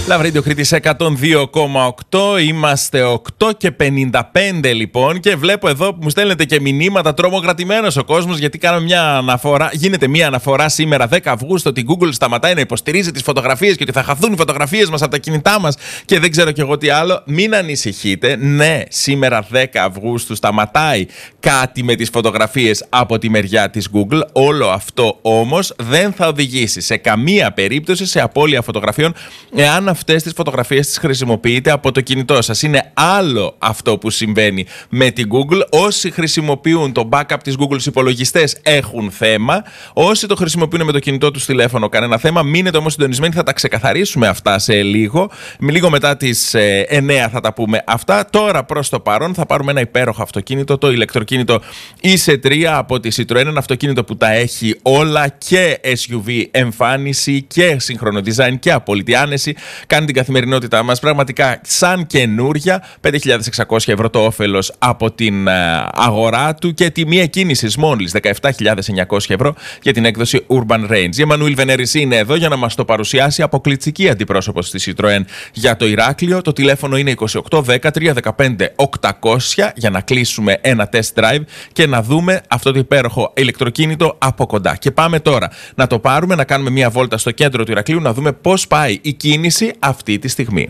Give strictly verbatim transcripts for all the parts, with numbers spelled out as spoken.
Love Radio Κρήτης εκατόν δύο κόμμα οκτώ. Είμαστε οκτώ και πενήντα πέντε λοιπόν. Και βλέπω εδώ που μου στέλνετε και μηνύματα. Τρομοκρατημένος ο κόσμος, γιατί κάνω μια αναφορά. Γίνεται μια αναφορά σήμερα, δέκα Αυγούστου, ότι η Google σταματάει να υποστηρίζει τις φωτογραφίες και ότι θα χαθούν οι φωτογραφίες μας από τα κινητά μας και δεν ξέρω κι εγώ τι άλλο. Μην ανησυχείτε. Ναι, σήμερα δέκα Αυγούστου σταματάει κάτι με τις φωτογραφίες από τη μεριά της Google. Όλο αυτό όμως δεν θα οδηγήσει σε καμία περίπτωση σε απώλεια φωτογραφιών, εάν αυτές τις φωτογραφίες τις χρησιμοποιείτε από το κινητό σας. Είναι άλλο αυτό που συμβαίνει με την Google. Όσοι χρησιμοποιούν το backup της Google στους υπολογιστές έχουν θέμα. Όσοι το χρησιμοποιούν με το κινητό τους τηλέφωνο, κανένα θέμα. Μείνετε όμως συντονισμένοι, θα τα ξεκαθαρίσουμε αυτά σε λίγο. Λίγο μετά τις ε, εννιά θα τα πούμε αυτά. Τώρα προς το παρόν θα πάρουμε ένα υπέροχο αυτοκίνητο, το ηλεκτροκίνητο ι σι τρία από τη Citroën. Ένα αυτοκίνητο που τα έχει όλα, και ες γιου βι εμφάνιση και σύγχρονο design και απόλυτη άνεση. Κάνει την καθημερινότητά μας πραγματικά σαν καινούρια. πέντε χιλιάδες εξακόσια ευρώ το όφελος από την αγορά του και τιμή εκκίνησης μόλις δεκαεπτά χιλιάδες εννιακόσια ευρώ για την έκδοση Urban Range. Η Εμμανουήλ Βενέρης είναι εδώ για να μας το παρουσιάσει, αποκλειστική αντιπρόσωπος της Citroën για το Ηράκλειο. Το τηλέφωνο είναι είκοσι οκτώ δέκα τριακόσια δεκαπέντε οκτακόσια για να κλείσουμε ένα test drive και να δούμε αυτό το υπέροχο ηλεκτροκίνητο από κοντά. Και πάμε τώρα να το πάρουμε, να κάνουμε μια βόλτα στο κέντρο του Ηρακλείου, να δούμε πώς πάει η κίνηση αυτή τη στιγμή.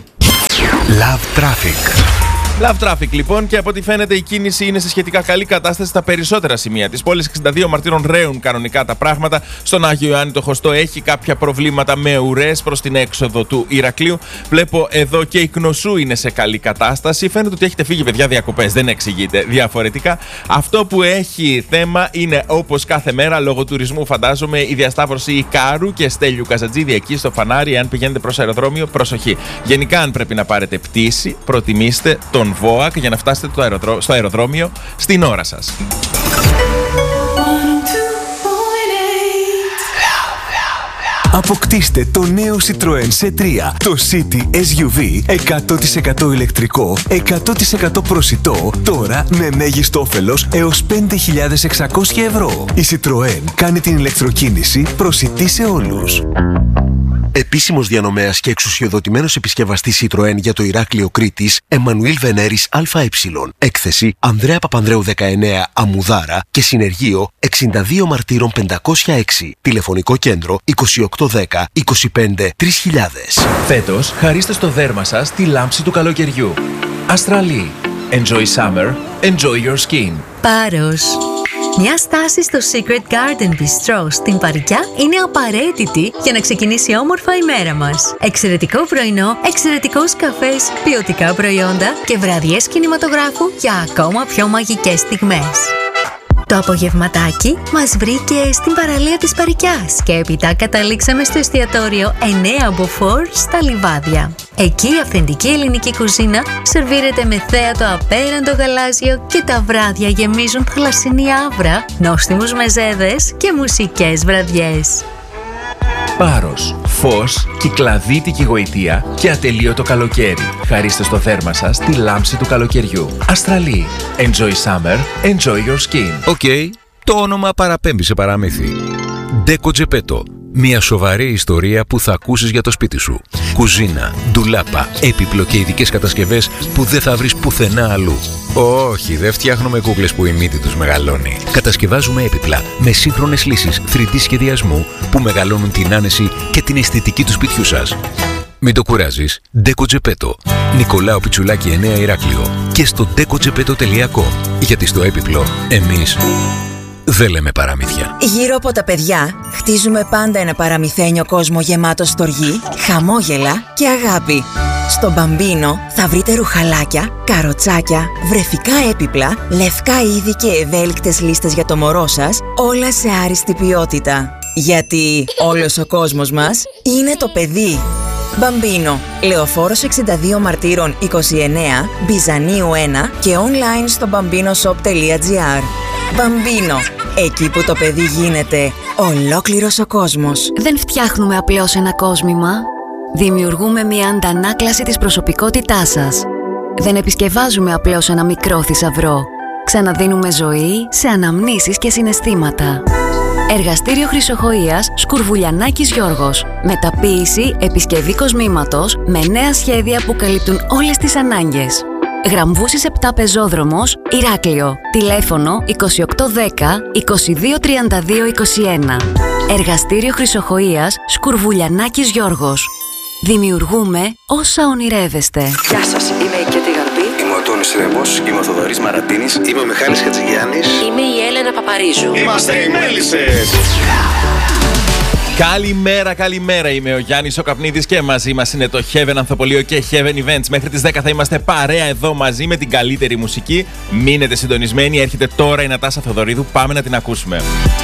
Love Traffic. Love Traffic λοιπόν, και από ό,τι φαίνεται η κίνηση είναι σε σχετικά καλή κατάσταση στα περισσότερα σημεία της πόλης. εξήντα δύο Μαρτύρων ρέουν κανονικά τα πράγματα. Στον Άγιο Ιωάννη το Χωστό έχει κάποια προβλήματα με ουρές προς την έξοδο του Ηρακλείου. Βλέπω εδώ και η Κνωσού είναι σε καλή κατάσταση. Φαίνεται ότι έχετε φύγει, παιδιά, διακοπές. Δεν εξηγείται διαφορετικά. Αυτό που έχει θέμα είναι, όπως κάθε μέρα, λόγω τουρισμού, φαντάζομαι, η διασταύρωση Ικάρου και Στέλιου Καζατζίδη εκεί στο Φανάρι. Αν πηγαίνετε προς αεροδρόμιο, προσοχή. Γενικά, αν πρέπει να πάρετε πτήση, προτιμήστε τον ΒΟΑΚ για να φτάσετε το αεροδρό... στο αεροδρόμιο στην ώρα σας. Αποκτήστε το νέο Citroën σι τρία, το City ες γιου βι εκατό τοις εκατό ηλεκτρικό, εκατό τοις εκατό προσιτό, τώρα με μέγιστο όφελος έως πέντε χιλιάδες εξακόσια ευρώ. Η Citroën κάνει την ηλεκτροκίνηση προσιτή σε όλους. Επίσημος διανομέας και εξουσιοδοτημένος επισκευαστής Citroën για το Ηράκλειο Κρήτης, Εμμανουήλ Βενέρης ΑΕ. Έκθεση Ανδρέα Παπανδρέου δεκαεννέα Αμμουδάρα και συνεργείο εξήντα δύο Μαρτύρων πεντακόσια έξι. Τηλεφωνικό κέντρο είκοσι οκτώ δέκα είκοσι πέντε τρεις χιλιάδες. Φέτος χαρίστε στο δέρμα σας τη λάμψη του καλοκαιριού. Αστραλή. Enjoy summer. Enjoy your skin. Πάρος. Μια στάση στο Secret Garden Bistro στην Παρικιά είναι απαραίτητη για να ξεκινήσει όμορφα η μέρα μας. Εξαιρετικό πρωινό, εξαιρετικός καφές, ποιοτικά προϊόντα και βραδιές κινηματογράφου για ακόμα πιο μαγικές στιγμές. Το απογευματάκι μας βρήκε στην παραλία της Παρικιάς και έπειτα καταλήξαμε στο εστιατόριο εννέα Μποφόρ στα Λιβάδια. Εκεί η αυθεντική ελληνική κουζίνα σερβίρεται με θέατο απέραντο γαλάζιο και τα βράδια γεμίζουν θαλασσινή άβρα, νόστιμους μεζέδες και μουσικές βραδιές. Πάρος, φως, κυκλαδίτικη γοητεία και ατελείωτο καλοκαίρι. Χαρίστε στο δέρμα σας τη λάμψη του καλοκαιριού. Αστραλή. Enjoy summer. Enjoy your skin. Οκ, okay, το όνομα παραπέμπει σε παραμύθι. Deco Geppetto. Μια σοβαρή ιστορία που θα ακούσεις για το σπίτι σου. Κουζίνα, ντουλάπα, έπιπλο και ειδικές κατασκευές που δεν θα βρεις πουθενά αλλού. Όχι, δεν φτιάχνουμε κούκλες που η μύτη τους μεγαλώνει. Κατασκευάζουμε έπιπλα με σύγχρονες λύσεις θρι ντι σχεδιασμού που μεγαλώνουν την άνεση και την αισθητική του σπιτιού σας. Μην το κουράζεις. Deco Geppetto. Νικολάου Πιτσουλάκη εννέα Ηράκλειο. Και στο deco geppetto τελεία com. Γιατί στο έπιπλο εμείς δεν λέμε παραμύθια. Γύρω από τα παιδιά χτίζουμε πάντα ένα παραμυθένιο κόσμο γεμάτο στοργή, χαμόγελα και αγάπη. Στο Μπαμπίνο θα βρείτε ρουχαλάκια, καροτσάκια, βρεφικά έπιπλα, λευκά είδη και ευέλικτες λίστες για το μωρό σας, όλα σε άριστη ποιότητα. Γιατί όλος ο κόσμος μας είναι το παιδί. Μπαμπίνο, Λεωφόρος εξήντα δύο Μαρτύρων είκοσι εννέα, Μπιζανίου ένα και online στο μπαμπίνο shop τελεία τζι άρ. Μπαμπίνο, εκεί που το παιδί γίνεται ολόκληρος ο κόσμος. Δεν φτιάχνουμε απλώς ένα κόσμημα. Δημιουργούμε μια αντανάκλαση της προσωπικότητάς σας. Δεν επισκευάζουμε απλώς ένα μικρό θησαυρό. Ξαναδίνουμε ζωή σε αναμνήσεις και συναισθήματα. Εργαστήριο Χρυσοχοΐας Σκουρβουλιανάκης Γιώργος. Μεταποίηση, επισκευή κοσμήματος με νέα σχέδια που καλύπτουν όλες τις ανάγκες. Γραμβούσης επτά Πεζόδρομος, Ηράκλειο. Τηλέφωνο είκοσι οκτώ δέκα είκοσι δύο τριάντα δύο είκοσι ένα. Εργαστήριο Χρυσοχοΐας Σκουρβουλιανάκης Γιώργος. Δημιουργούμε όσα ονειρεύεστε. Γεια σας, είμαι η Κέτη Γαρμπή. Είμαι ο Τόνης Ρέμπος. Είμαι ο Θοδωρής Μαρατίνης. Είμαι ο Μιχάλης Χατζηγιάννης. Είμαι η Έλενα Παπαρίζου. Είμαστε οι Μέλισσες. Καλημέρα, καλημέρα. Είμαι ο Γιάννης ο Καπνίδης και μαζί μας είναι το Heaven Ανθοπολείο και Heaven Events. Μέχρι τις δέκα θα είμαστε παρέα εδώ μαζί με την καλύτερη μουσική. Μείνετε συντονισμένοι. Έρχεται τώρα η Νατάσα Θοδωρίδου. Πάμε να την ακούσουμε.